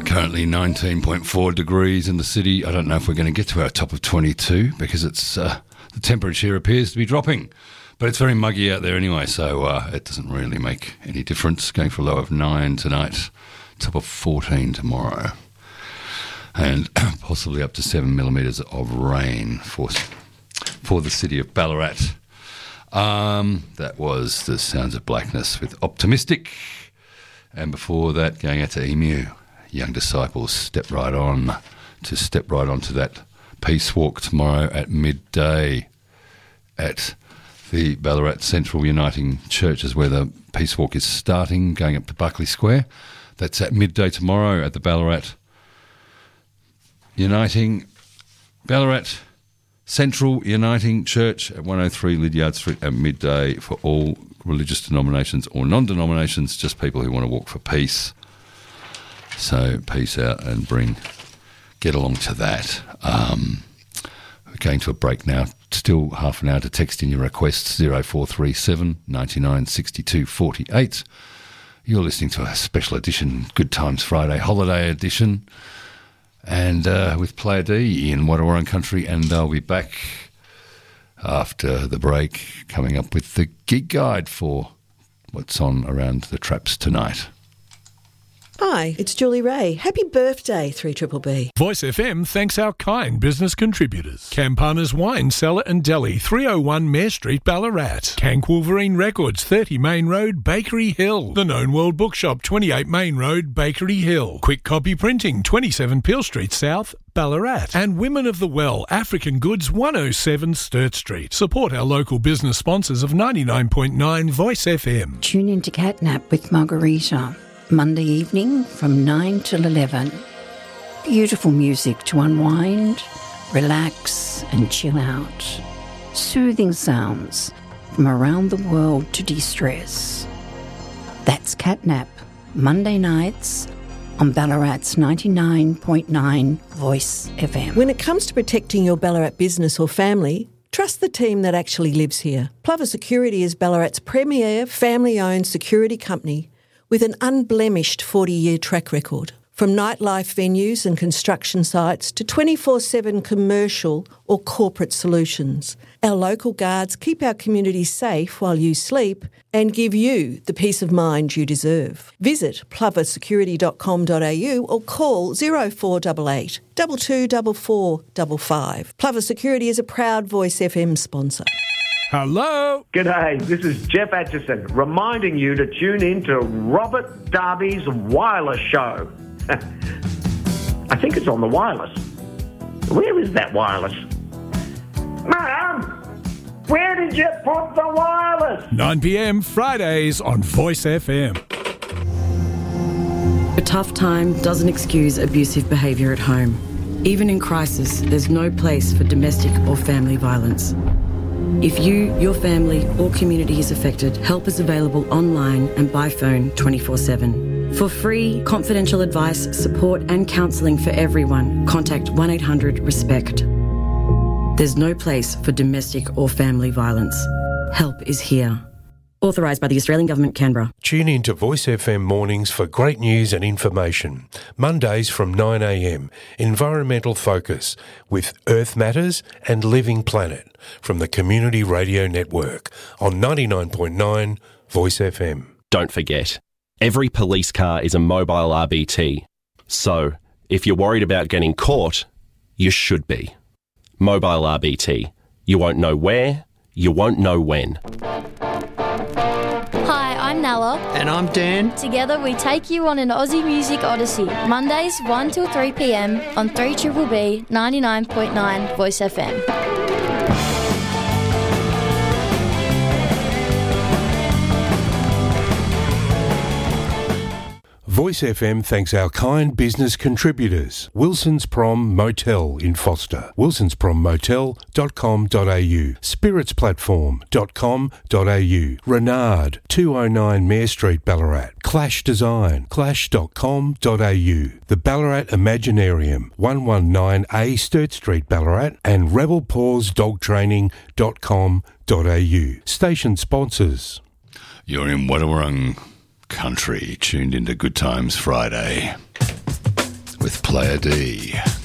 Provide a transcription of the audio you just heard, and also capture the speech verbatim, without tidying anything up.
Currently nineteen point four degrees in the city. I don't know if we're going to get to our top of twenty-two because it's uh, the temperature appears to be dropping. But it's very muggy out there anyway, so uh, it doesn't really make any difference. Going for a low of nine tonight, top of fourteen tomorrow. And possibly up to seven millimetres of rain for, for the city of Ballarat. Um, that was the Sounds of Blackness with Optimistic. And before that, going out to Emu. Young Disciples, Step Right On, to step right onto that peace walk tomorrow at midday at the Ballarat Central Uniting Church is where the peace walk is starting, going up to Buckley Square. That's at midday tomorrow at the Ballarat Uniting, Ballarat Central Uniting Church at one oh three Lydiard Street at midday for all religious denominations or non-denominations, just people who want to walk for peace. So peace out and bring, get along to that. Um, we're going to a break now. Still half an hour to text in your requests, oh four three seven, nine nine, six two four eight. You're listening to a special edition, Good Times Friday holiday edition, and uh, with Player D in Wadawurrung Country, and I'll be back after the break, coming up with the gig guide for what's on around the traps tonight. Hi, it's Julie Ray. Happy birthday, three B B B. Voice F M thanks our kind business contributors. Campana's Wine Cellar and Deli, three oh one Mare Street, Ballarat. Cank Wolverine Records, thirty Main Road, Bakery Hill. The Known World Bookshop, twenty-eight Main Road, Bakery Hill. Quick Copy Printing, twenty-seven Peel Street South, Ballarat. And Women of the Well, African Goods, one oh seven Sturt Street. Support our local business sponsors of ninety-nine point nine Voice F M. Tune in to Catnap with Margarita. Monday evening from nine till eleven. Beautiful music to unwind, relax and chill out. Soothing sounds from around the world to de-stress. That's Catnap, Monday nights on Ballarat's ninety-nine point nine Voice F M. When it comes to protecting your Ballarat business or family, trust the team that actually lives here. Plover Security is Ballarat's premier family-owned security company with an unblemished forty-year track record. From nightlife venues and construction sites to twenty-four seven commercial or corporate solutions, our local guards keep our community safe while you sleep and give you the peace of mind you deserve. Visit plover security dot com dot a u or call oh four eight eight, two two four four five five. Plover Security is a proud Voice F M sponsor. Hello? G'day, this is Jeff Atchison, reminding you to tune in to Robert Darby's Wireless Show. I think it's on the wireless. Where is that wireless? Mum, where did you put the wireless? nine p.m. Fridays on Voice F M. A tough time doesn't excuse abusive behaviour at home. Even in crisis, there's no place for domestic or family violence. If you, your family or community is affected, help is available online and by phone twenty-four seven. For free, confidential advice, support and counselling for everyone, contact one eight hundred RESPECT. There's no place for domestic or family violence. Help is here. Authorised by the Australian Government, Canberra. Tune in to Voice F M mornings for great news and information. Mondays from nine a.m, Environmental Focus with Earth Matters and Living Planet from the Community Radio Network on ninety-nine point nine Voice F M. Don't forget, every police car is a mobile R B T. So, if you're worried about getting caught, you should be. Mobile R B T. You won't know where, you won't know when. Hi, I'm Nella. And I'm Dan. Together we take you on an Aussie Music Odyssey. Mondays one till three p.m. on three B B B ninety-nine point nine Voice F M. Voice F M thanks our kind business contributors. Wilson's Prom Motel in Foster. wilsons prom motel dot com dot a u. spirits platform dot com dot a u. Renard, two oh nine Mare Street, Ballarat. Clash Design, clash dot com dot a u. The Ballarat Imaginarium, one nineteen A Sturt Street, Ballarat. And rebel paws dog training dot com dot a u. Station sponsors. You're in Wadawurrung Country, tuned into Good Times Friday. Player D.